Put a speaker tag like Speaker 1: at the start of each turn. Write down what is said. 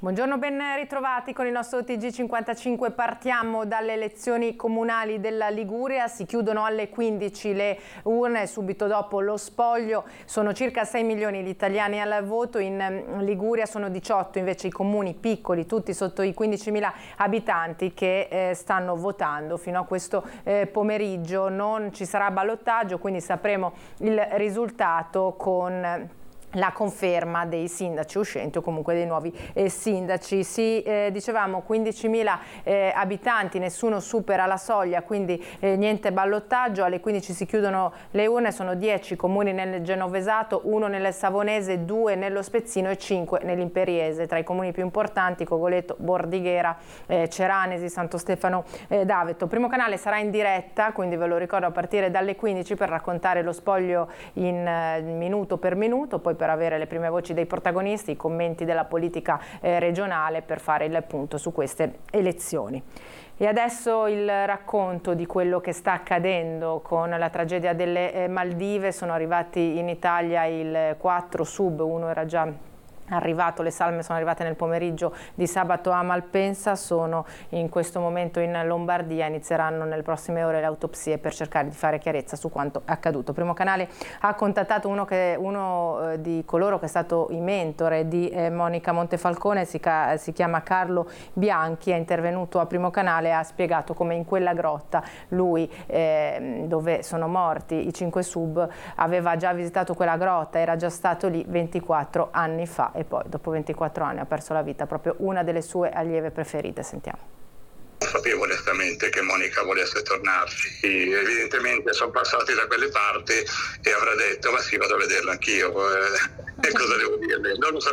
Speaker 1: Buongiorno, ben ritrovati con il nostro TG55. Partiamo dalle elezioni comunali della Liguria. Si chiudono alle 15 le urne, subito dopo lo spoglio. Sono circa 6 milioni gli italiani al voto. In Liguria sono 18 invece i comuni piccoli, tutti sotto i 15.000 abitanti, che stanno votando. Fino a questo pomeriggio non ci sarà ballottaggio, quindi sapremo il risultato con la conferma dei sindaci uscenti o comunque dei nuovi sindaci. Dicevamo 15.000 abitanti, nessuno supera la soglia, quindi niente ballottaggio. Alle 15 si chiudono le urne, sono 10 comuni nel Genovesato, 1 nel Savonese, 2 nello Spezzino e 5 nell'Imperiese. Tra i comuni più importanti Cogoleto, Bordighera, Ceranesi, Santo Stefano d'Aveto. Primo canale sarà in diretta, quindi ve lo ricordo, a partire dalle 15 per raccontare lo spoglio in minuto per minuto, poi per avere le prime voci dei protagonisti, i commenti della politica regionale, per fare il punto su queste elezioni. E adesso il racconto di quello che sta accadendo con la tragedia delle Maldive. Sono arrivati in Italia il 4 sub, uno era già arrivato, le salme sono arrivate nel pomeriggio di sabato a Malpensa, sono in questo momento in Lombardia, inizieranno nelle prossime ore le autopsie per cercare di fare chiarezza su quanto accaduto. Primo canale ha contattato uno di coloro che è stato i mentore di Monica Montefalcone, si chiama Carlo Bianchi, è intervenuto a Primo Canale e ha spiegato come in quella grotta lui, dove sono morti i 5 sub, aveva già visitato quella grotta, era già stato lì 24 anni fa e poi dopo 24 anni ha perso la vita proprio una delle sue allieve preferite. Sentiamo.
Speaker 2: Sapevo onestamente che Monica volesse tornarci, evidentemente sono passati da quelle parti e avrà detto ma sì, vado a vederla anch'io, e cosa devo dirle? Non lo